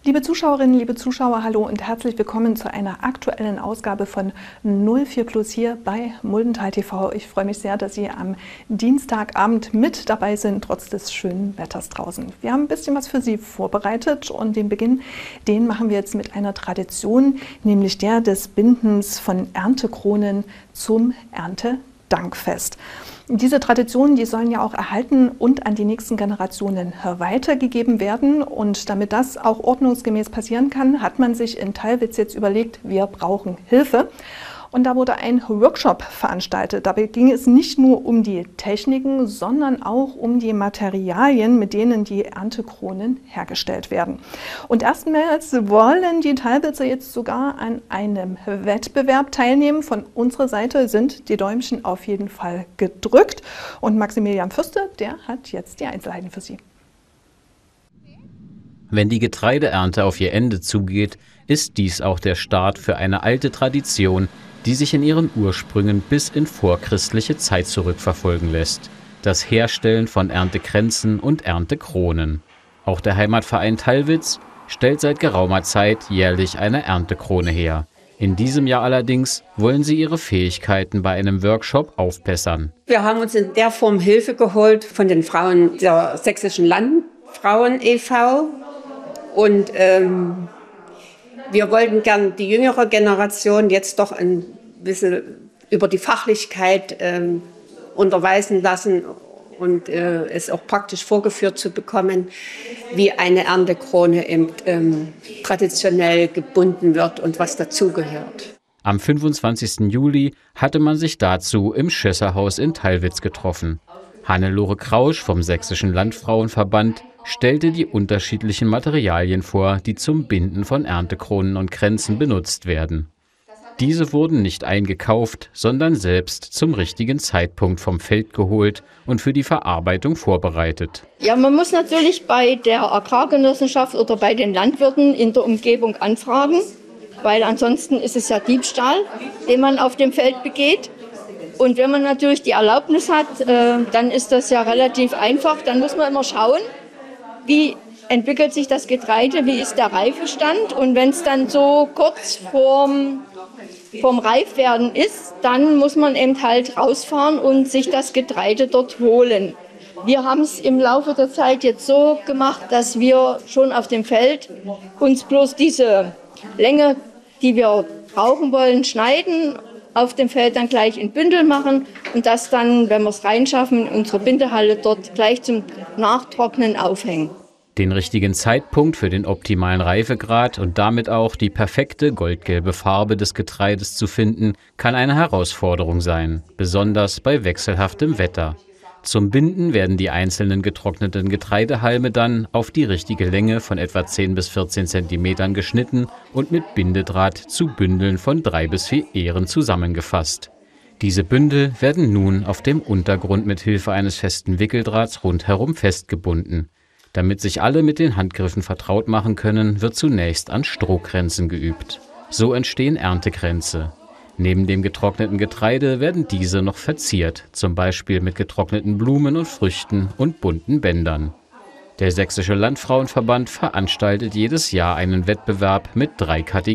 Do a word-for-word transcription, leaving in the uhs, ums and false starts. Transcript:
Liebe Zuschauerinnen, liebe Zuschauer, hallo und herzlich willkommen zu einer aktuellen Ausgabe von null vier Plus hier bei Muldental T V. Ich freue mich sehr, dass Sie am Dienstagabend mit dabei sind, trotz des schönen Wetters draußen. Wir haben ein bisschen was für Sie vorbereitet und den Beginn, den machen wir jetzt mit einer Tradition, nämlich der des Bindens von Erntekronen zum Erntedankfest. Diese Traditionen, die sollen ja auch erhalten und an die nächsten Generationen weitergegeben werden. Und damit das auch ordnungsgemäß passieren kann, hat man sich in Tallwitz jetzt überlegt, wir brauchen Hilfe. Und da wurde ein Workshop veranstaltet. Dabei ging es nicht nur um die Techniken, sondern auch um die Materialien, mit denen die Erntekronen hergestellt werden. Und erstmals wollen die Tallwitzer jetzt sogar an einem Wettbewerb teilnehmen. Von unserer Seite sind die Däumchen auf jeden Fall gedrückt. Und Maximilian Fürste, der hat jetzt die Einzelheiten für Sie. Wenn die Getreideernte auf ihr Ende zugeht, ist dies auch der Start für eine alte Tradition, die sich in ihren Ursprüngen bis in vorchristliche Zeit zurückverfolgen lässt: das Herstellen von Erntekränzen und Erntekronen. Auch der Heimatverein Tallwitz stellt seit geraumer Zeit jährlich eine Erntekrone her. In diesem Jahr allerdings wollen sie ihre Fähigkeiten bei einem Workshop aufbessern. Wir haben uns in der Form Hilfe geholt von den Frauen der Sächsischen Landfrauen e V und ähm, wir wollten gern die jüngere Generation jetzt doch ein bisschen über die Fachlichkeit ähm, unterweisen lassen und äh, es auch praktisch vorgeführt zu bekommen, wie eine Erntekrone eben, ähm, traditionell gebunden wird und was dazugehört. Am fünfundzwanzigsten Juli hatte man sich dazu im Schösserhaus in Tallwitz getroffen. Hannelore Krausch vom Sächsischen Landfrauenverband stellte die unterschiedlichen Materialien vor, die zum Binden von Erntekronen und Kränzen benutzt werden. Diese wurden nicht eingekauft, sondern selbst zum richtigen Zeitpunkt vom Feld geholt und für die Verarbeitung vorbereitet. Ja, man muss natürlich bei der Agrargenossenschaft oder bei den Landwirten in der Umgebung anfragen, weil ansonsten ist es ja Diebstahl, den man auf dem Feld begeht. Und wenn man natürlich die Erlaubnis hat, äh, dann ist das ja relativ einfach. Dann muss man immer schauen, wie entwickelt sich das Getreide, wie ist der Reifestand. Und wenn es dann so kurz vorm, vorm Reifwerden ist, dann muss man eben halt rausfahren und sich das Getreide dort holen. Wir haben es im Laufe der Zeit jetzt so gemacht, dass wir schon auf dem Feld uns bloß diese Länge, die wir brauchen wollen, schneiden, auf dem Feld dann gleich in Bündel machen und das dann, wenn wir es reinschaffen, in unsere Bindehalle dort gleich zum Nachtrocknen aufhängen. Den richtigen Zeitpunkt für den optimalen Reifegrad und damit auch die perfekte goldgelbe Farbe des Getreides zu finden, kann eine Herausforderung sein, besonders bei wechselhaftem Wetter. Zum Binden werden die einzelnen getrockneten Getreidehalme dann auf die richtige Länge von etwa zehn bis vierzehn Zentimetern geschnitten und mit Bindedraht zu Bündeln von drei bis vier Ähren zusammengefasst. Diese Bündel werden nun auf dem Untergrund mit Hilfe eines festen Wickeldrahts rundherum festgebunden. Damit sich alle mit den Handgriffen vertraut machen können, wird zunächst an Strohkränzen geübt. So entstehen Erntekränze. Neben dem getrockneten Getreide werden diese noch verziert, zum Beispiel mit getrockneten Blumen und Früchten und bunten Bändern. Der Sächsische Landfrauenverband veranstaltet jedes Jahr einen Wettbewerb mit drei Kategorien.